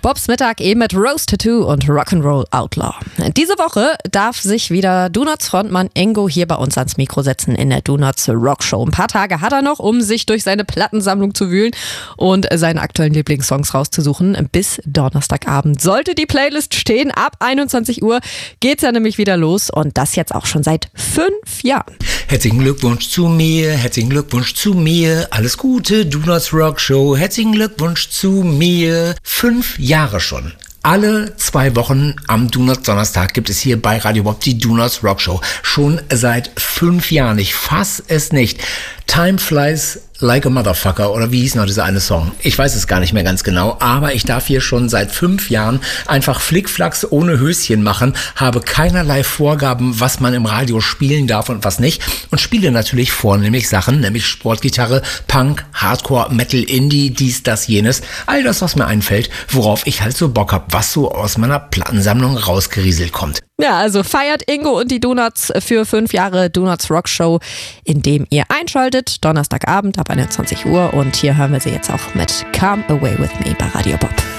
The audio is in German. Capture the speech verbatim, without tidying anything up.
Bobs Mittag eben mit Rose Tattoo und Rock'n'Roll Outlaw. Diese Woche darf sich wieder Donuts Frontmann Ingo hier bei uns ans Mikro setzen in der Donuts Rock Show. Ein paar Tage hat er noch, um sich durch seine Plattensammlung zu wühlen und seine aktuellen Lieblingssongs rauszusuchen. Bis Donnerstagabend sollte die Playlist stehen. Ab einundzwanzig Uhr geht's ja nämlich wieder los und das jetzt auch schon seit fünf Jahren. Herzlichen Glückwunsch zu mir, herzlichen Glückwunsch zu mir. Alles Gute, Donuts Rock Show. Herzlichen Glückwunsch zu mir. Fünf Jahre schon. Alle zwei Wochen am Donuts Donnerstag gibt es hier bei Radio Bob die Donuts Rock Show. Schon seit fünf Jahren. Ich fass es nicht. Time flies like a motherfucker, oder wie hieß noch dieser eine Song? Ich weiß es gar nicht mehr ganz genau, aber ich darf hier schon seit fünf Jahren einfach Flickflacks ohne Höschen machen, habe keinerlei Vorgaben, was man im Radio spielen darf und was nicht und spiele natürlich vornehmlich Sachen, nämlich Sportgitarre, Punk, Hardcore, Metal, Indie, dies, das, jenes, all das, was mir einfällt, worauf ich halt so Bock hab, was so aus meiner Plattensammlung rausgerieselt kommt. Ja, also feiert Ingo und die Donuts für fünf Jahre Donuts Rock Show, indem ihr einschaltet, Donnerstagabend ab einundzwanzig Uhr und hier hören wir sie jetzt auch mit Come Away With Me bei Radio Bob.